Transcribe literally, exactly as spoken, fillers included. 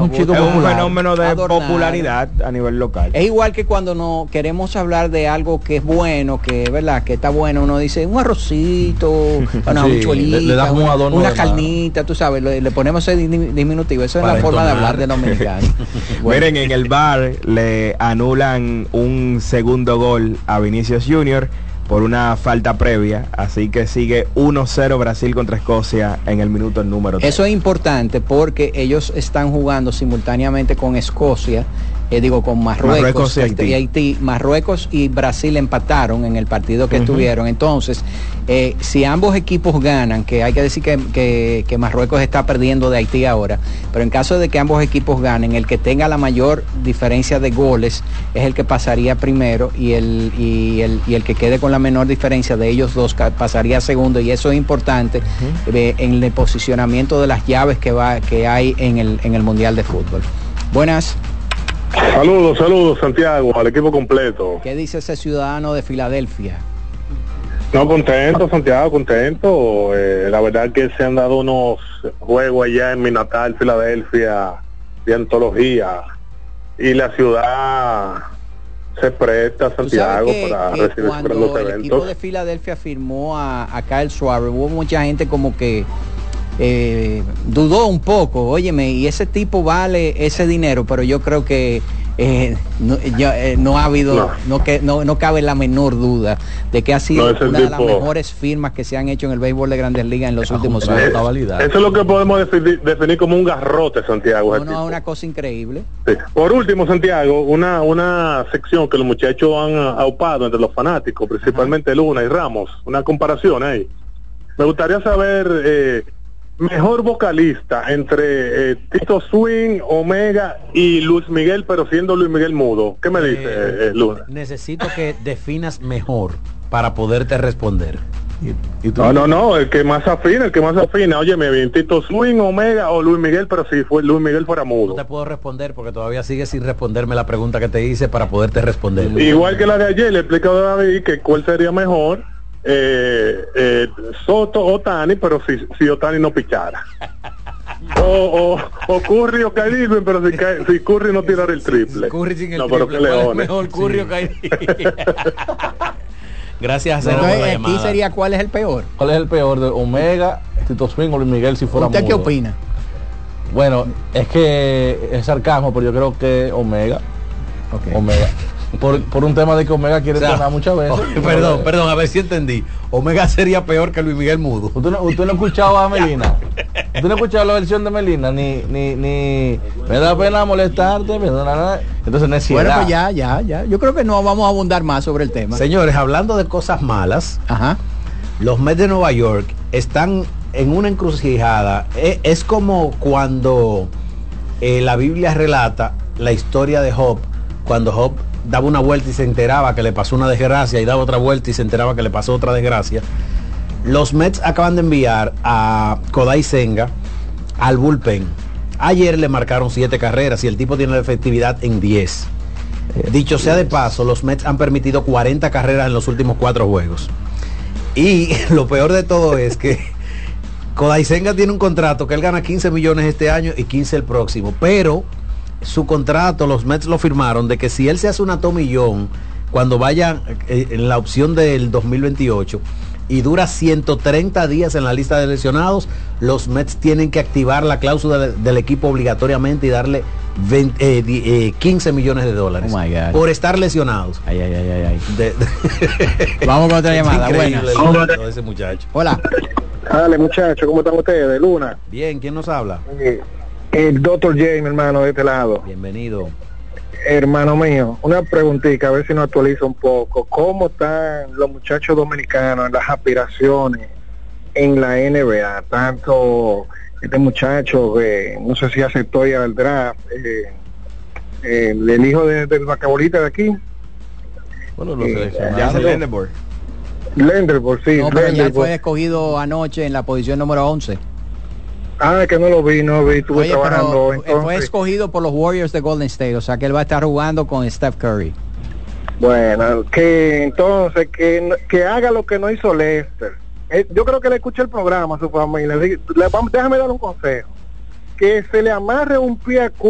un chico es un popular. fenómeno de adornar. popularidad a nivel local. Es igual que cuando no queremos hablar de algo que es bueno, que verdad, que está bueno, uno dice un arrocito, una Sí, habichuelita, le- le das un una, adorno una de más. carnita, tú sabes, le, le ponemos ese diminutivo. Eso es Para la forma de entonar. hablar de dominicano. Bueno, Miren, en el bar le anulan un segundo gol a Vinicius Junior por una falta previa, así que sigue uno cero Brasil contra Escocia en el minuto número tres. eso es importante porque ellos están jugando simultáneamente con Escocia, eh, digo con Marruecos, Marruecos y este, Haití. y Haití. Marruecos y Brasil empataron en el partido que Ujú. estuvieron. Entonces, eh, si ambos equipos ganan, que hay que decir que, que, que Marruecos está perdiendo de Haití ahora, pero en caso de que ambos equipos ganen, el que tenga la mayor diferencia de goles es el que pasaría primero y el, y el, y el que quede con la menor diferencia de ellos dos ca- pasaría segundo, y eso es importante eh, en el posicionamiento de las llaves que va que hay en el, en el Mundial de Fútbol. Buenas. Saludos, saludos Santiago, al equipo completo. ¿Qué dice ese ciudadano de Filadelfia? No, contento Santiago, contento. Eh, la verdad que se han dado unos juegos allá en mi natal, Filadelfia, de antología. Y la ciudad se presta, Tú sabes Santiago, que, para que recibir los cuando el equipo eventos. de Filadelfia firmó a, a Kyle Schwarber, hubo mucha gente como que eh, dudó un poco, óyeme, y ese tipo vale ese dinero, pero yo creo que eh, no, ya, eh, no ha habido, no. No, que, no, no cabe la menor duda de que ha sido No, una tipo, de las mejores firmas que se han hecho en el béisbol de Grandes Ligas en los últimos años. Eso es lo que podemos definir, definir como un garrote, Santiago. No, no, es una cosa increíble. Sí. Por último, Santiago, una una sección que los muchachos han aupado entre los fanáticos, principalmente Ajá. Luna y Ramos, una comparación ahí. Me gustaría saber, eh, mejor vocalista entre eh, Tito Swing, Omega y Luis Miguel, pero siendo Luis Miguel mudo. ¿Qué me eh, dice, eh, Luna? Necesito que definas mejor para poderte responder. ¿Y, y tú? No, no, no, el que más afina, el que más afina. Oye, me bien, Tito Swing, Omega o Luis Miguel, pero si fue Luis Miguel fuera mudo. No te puedo responder porque todavía sigues sin responderme la pregunta que te hice para poderte responder. Igual que la de ayer, le explico a David que cuál sería mejor, eh, eh, Soto o Tani, pero si, si Otani no pichara. O, o, o Curry o Kyrie, pero si, si Curry no tirara el triple. Curry sin el no, triple. Pero que leones. Mejor Curry sí. o Kyrie. Gracias, no, por la aquí llamada. sería cuál es el peor. ¿Cuál es el peor de Omega, Tito Swing o Luis Miguel si fuera ¿Usted mudo? qué opina? Bueno, es que es sarcasmo, pero yo creo que Omega. Okay. Omega. Por, por un tema de que Omega quiere o sea, sonar muchas veces. Oh, perdón, perdón, a ver si entendí. Omega sería peor que Luis Miguel mudo. ¿Usted no, usted no ha escuchado a Melina? ¿Usted no ha escuchado la versión de Melina? Ni, ni, ni me da pena molestarte, me da nada. Entonces necesidad. Bueno, pues ya, ya, ya. Yo creo que no vamos a abundar más sobre el tema. Señores, hablando de cosas malas, Ajá. los Mets de Nueva York están en una encrucijada. Es, es como cuando eh, la Biblia relata la historia de Job, cuando Job daba una vuelta y se enteraba que le pasó una desgracia y daba otra vuelta y se enteraba que le pasó otra desgracia. Los Mets acaban de enviar a Kodai Senga al bullpen. Ayer le marcaron siete carreras y el tipo tiene la efectividad en diez. Dicho sea de paso, los Mets han permitido cuarenta carreras en los últimos cuatro juegos. Y lo peor de todo es que Kodai Senga tiene un contrato que él gana quince millones este año y quince el próximo, pero su contrato, los Mets lo firmaron de que si él se hace una tomillón cuando vaya eh, en la opción del dos mil veintiocho y dura ciento treinta días en la lista de lesionados, los Mets tienen que activar la cláusula de, del equipo obligatoriamente y darle veinte, eh, eh, quince millones de dólares oh por estar lesionados. Ay, ay, ay, ay, ay. De, de Vamos con otra llamada. Buenas. De ese muchacho. Hola. Dale, muchachos, ¿cómo están ustedes? Luna. Bien, ¿quién nos habla? Eh, el doctor James, hermano, de este lado. Bienvenido. Hermano mío, una preguntita, a ver si nos actualiza un poco. ¿Cómo están los muchachos dominicanos en las aspiraciones en la N B A? Tanto este muchacho que no sé si aceptó ya el draft, eh, eh, el hijo de, del basquetbolista de aquí. Bueno, lo Eh, seleccionaron. Lenderborg. Lenderborg, sí. No, pero ya Lenderborg. fue escogido anoche en la posición número once. Ah, que no lo vi, no vi, estuve Oye, trabajando. pero entonces, fue escogido por los Warriors de Golden State, o sea que él va a estar jugando con Steph Curry. Bueno, que entonces que, que haga lo que no hizo Lester. Eh, yo creo que le escuché el programa a su familia. Le, le, déjame dar un consejo. Que se le amarre un pie a